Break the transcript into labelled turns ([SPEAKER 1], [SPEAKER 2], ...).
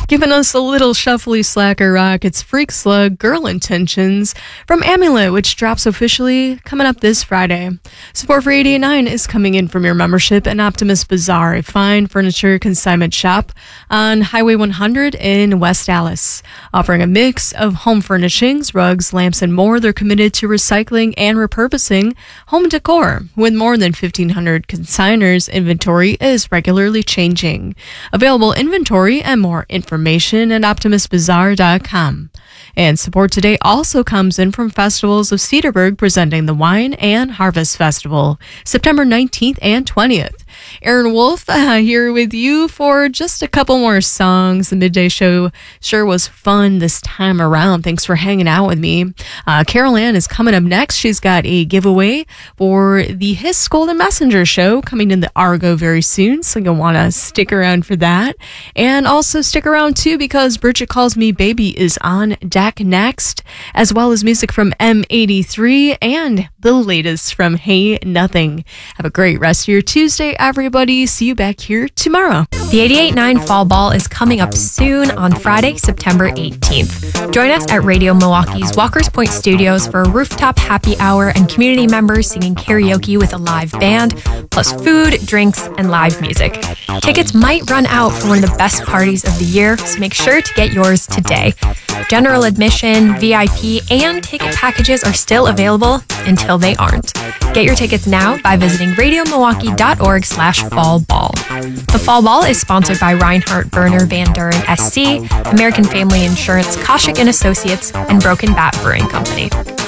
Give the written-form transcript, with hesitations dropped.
[SPEAKER 1] Giving us a little shuffly slacker rock, it's Freak Slug, Girl Intentions from Amulet, which drops officially coming up this Friday. Support for 889 is coming in from your membership in Optimus Bazaar, a fine furniture consignment shop on Highway 100 in West Allis. Offering a mix of home furnishings, rugs, lamps, and more, they're committed to recycling and repurposing home decor. With more than 1,500 consigners, inventory is regularly changing. Available inventory and more information at optimusbazaar.com. And support today also comes in from Festivals of Cedarburg, presenting the Wine and Harvest Festival, September 19th and 20th. Aaron Wolf here with you for just a couple more songs. The midday show sure was fun this time around. Thanks for hanging out with me. Carol Ann is coming up next. She's got a giveaway for the Hiss Golden Messenger show coming in the Argo very soon, so you'll want to stick around for that. And also stick around too, because Bridget Calls Me Baby is on deck next, as well as music from M83 and the latest from Hey Nothing. Have a great rest of your Tuesday, everybody. See you back here tomorrow.
[SPEAKER 2] The 88.9 Fall Ball is coming up soon on Friday, September 18th. Join us at Radio Milwaukee's Walker's Point Studios for a rooftop happy hour and community members singing karaoke with a live band, plus food, drinks, and live music. Tickets might run out for one of the best parties of the year, so make sure to get yours today. General admission, VIP, and ticket packages are still available until they aren't. Get your tickets now by visiting radiomilwaukee.org/fallball. The Fall Ball is sponsored by Reinhardt Berner Van Duren SC, American Family Insurance, Koshik & Associates, and Broken Bat Brewing Company.